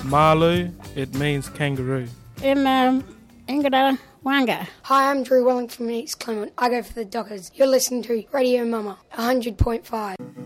Malu, it means kangaroo. Ingada Wanga. Hi, I'm Drew Wellington from East Clement. I go for the Dockers. You're listening to Radio Mama, 100.5.